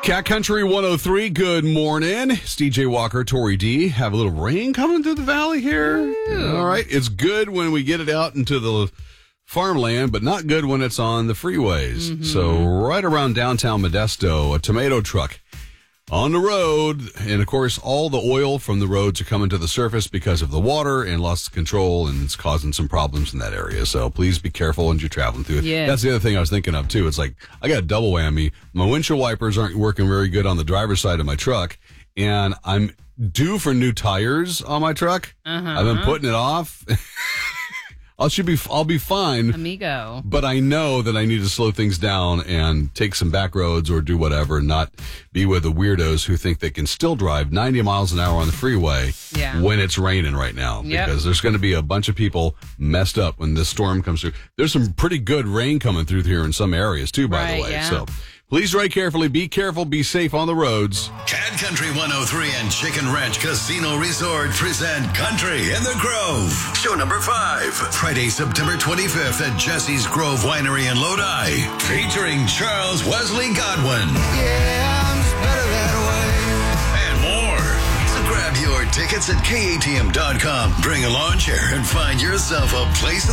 Cat Country 103, good morning. It's DJ Walker, Tori D. Have a little rain coming through the valley here. All right. It's good when we get it out into the farmland, but not good when it's on the freeways. Mm-hmm. So right around downtown Modesto, a tomato truck on the road. And, of course, all the oil from the roads are coming to the surface because of the water and loss of control, and it's causing some problems in that area. So please be careful as you're traveling through it. Yeah. That's the other thing I was thinking of, too. It's like I got a double whammy. My windshield wipers aren't working very good on the driver's side of my truck, and I'm due for new tires on my truck. I've been putting it off. I'll be fine, Amigo. but I know that I need to slow things down and take some back roads or do whatever, and not be with the weirdos who think they can still drive 90 miles an hour on the freeway when it's raining right now. Yep. Because there's going to be a bunch of people messed up when this storm comes through. There's some pretty good rain coming through here in some areas too, by the way. Yeah. So please drive carefully, be careful, be safe on the roads. Cat Country 103 and Chicken Ranch Casino Resort present Country in the Grove. Show number 5. Friday, September 25th at Jesse's Grove Winery in Lodi. Featuring Charles Wesley Godwin. Yeah, I'm just better that way. And more. So grab your tickets at KATM.com. Bring a lawn chair and find yourself a place in